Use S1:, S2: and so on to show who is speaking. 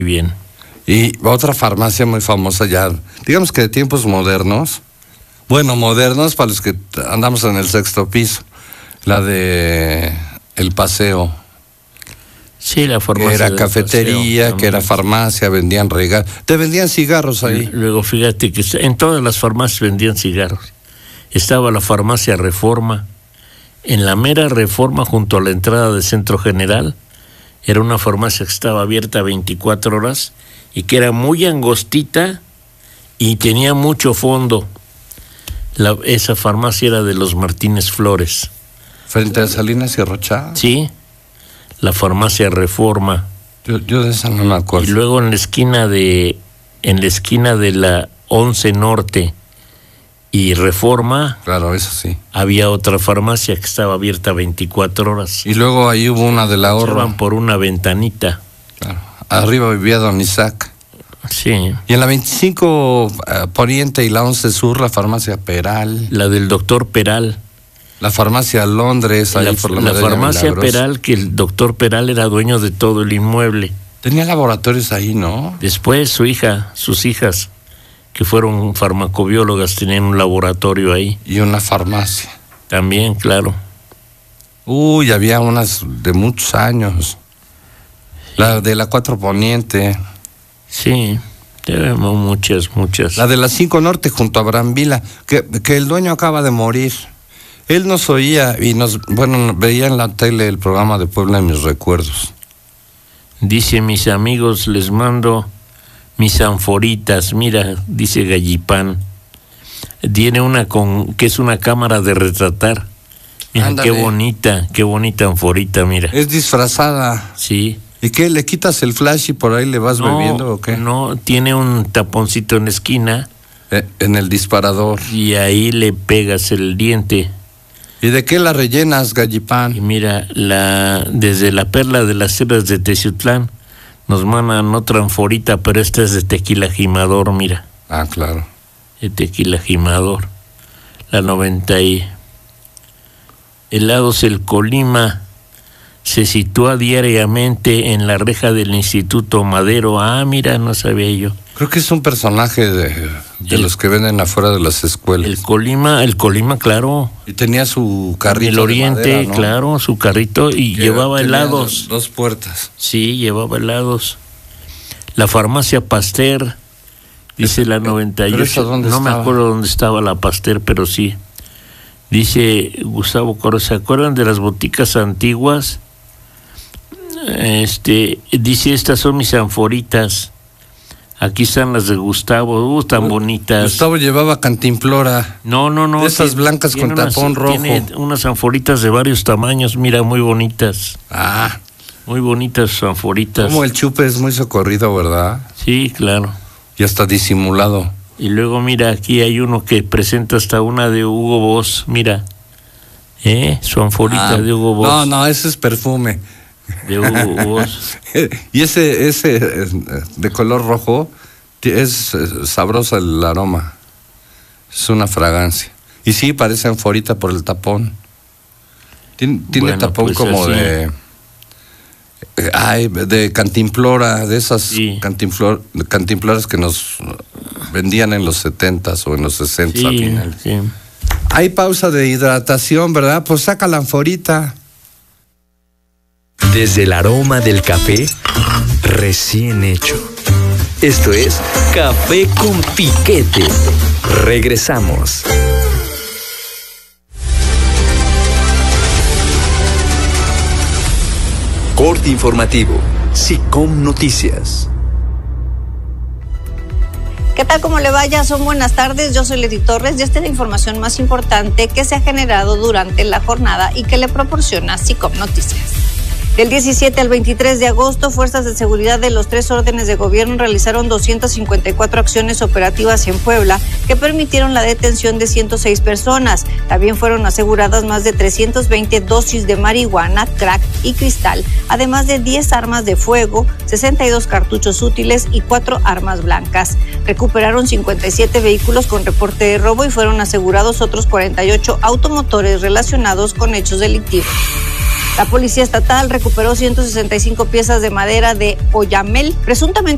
S1: Bien.
S2: Y otra farmacia muy famosa ya, digamos que de tiempos modernos, bueno, modernos para los que andamos en el 6º piso, la de El Paseo.
S1: Sí, la farmacia.
S2: Que era cafetería, Paseo, que era farmacia, vendían regalos, te vendían cigarros ahí.
S1: Luego fíjate que en todas las farmacias vendían cigarros. Estaba la farmacia Reforma, en la mera Reforma junto a la entrada del Centro General. Era una farmacia que estaba abierta 24 horas y que era muy angostita y tenía mucho fondo. Esa farmacia era de los Martínez Flores.
S2: ¿Frente a Salinas y Rocha?
S1: Sí, la farmacia Reforma.
S2: Yo de esa no me acuerdo.
S1: Y luego en la esquina de la 11 Norte y Reforma,
S2: claro, eso sí,
S1: había otra farmacia que estaba abierta 24 horas.
S2: Y luego ahí hubo una del Ahorro.
S1: Entraban por una ventanita.
S2: Claro. Arriba vivía Don Isaac.
S1: Sí.
S2: Y en la 25 Poniente y la 11 Sur, la farmacia Peral.
S1: La del doctor Peral.
S2: La farmacia Londres, ahí por la
S1: farmacia
S2: Milagros.
S1: Peral, que el doctor Peral era dueño de todo el inmueble.
S2: Tenía laboratorios ahí, ¿no?
S1: Después sus hijas, que fueron farmacobiólogas, tenían un laboratorio ahí.
S2: Y una farmacia.
S1: También, claro.
S2: Uy, había unas de muchos años. La de la 4 Poniente.
S1: Sí, tenemos muchas.
S2: La de la 5 Norte junto a Brambila, que el dueño acaba de morir. Él nos oía y veía en la tele el programa de Puebla en mis recuerdos.
S1: Dice, mis amigos, les mando mis anforitas. Mira, dice Gallipán. Tiene una que es una cámara de retratar. Mira, ándale. Qué bonita anforita, mira.
S2: Es disfrazada.
S1: Sí.
S2: ¿Y qué? ¿Le quitas el flash y por ahí le vas bebiendo o qué?
S1: No, tiene un taponcito en la esquina.
S2: En el disparador.
S1: Y ahí le pegas el diente.
S2: ¿Y de qué la rellenas, Gallipán?
S1: Y mira, desde la Perla de las Sierras de Teciutlán nos mandan otra anforita, pero esta es de tequila Jimador, mira.
S2: Ah, claro.
S1: De tequila Jimador. La 90 y... Helados El Colima se sitúa diariamente en la reja del Instituto Madero. Ah, mira, no sabía yo.
S2: Creo que es un personaje de los que venden afuera de las escuelas.
S1: El Colima, claro.
S2: Y tenía su carrito.
S1: El Oriente,
S2: de madera, ¿no? Claro,
S1: su carrito, y llevaba helados.
S2: 2 puertas.
S1: Sí, llevaba helados. La farmacia Pasteur, dice la 98.
S2: ¿Dónde
S1: no
S2: estaba?
S1: Me acuerdo dónde estaba la Pasteur, pero sí. Dice Gustavo Coro, ¿se acuerdan de las boticas antiguas? Dice, estas son mis anforitas. Aquí están las de Gustavo, tan bonitas.
S2: Gustavo llevaba cantimplora.
S1: No.
S2: Esas blancas con tapón rojo.
S1: Tiene unas anforitas de varios tamaños, mira, muy bonitas.
S2: Ah.
S1: Muy bonitas sus anforitas.
S2: Como el chupe es muy socorrido, ¿verdad?
S1: Sí, claro.
S2: Y hasta disimulado.
S1: Y luego mira, aquí hay uno que presenta hasta una de Hugo Boss, mira. Su anforita de Hugo Boss.
S2: No, ese es perfume.
S1: De Hugo Boss.
S2: Y ese de color rojo es sabroso el aroma. Es una fragancia. Y sí, parece anforita por el tapón. Tiene tapón pues como así. De cantimplora, de esas sí. Cantimploras que nos vendían en los 70s o en los 60s
S1: sí,
S2: a finales.
S1: Sí.
S2: Hay pausa de hidratación, ¿verdad? Pues saca la anforita.
S3: Desde el aroma del café recién hecho. Esto es Café con Piquete. Regresamos. Corte informativo. SICOM Noticias.
S4: ¿Qué tal? ¿Cómo le vaya? Son buenas tardes. Yo soy Leti Torres y esta es la información más importante que se ha generado durante la jornada y que le proporciona SICOM Noticias. Del 17 al 23 de agosto, fuerzas de seguridad de los 3 órdenes de gobierno realizaron 254 acciones operativas en Puebla que permitieron la detención de 106 personas. También fueron aseguradas más de 320 dosis de marihuana, crack y cristal, además de 10 armas de fuego, 62 cartuchos útiles y 4 armas blancas. Recuperaron 57 vehículos con reporte de robo y fueron asegurados otros 48 automotores relacionados con hechos delictivos. La Policía Estatal recuperó 165 piezas de madera de oyamel, presuntamente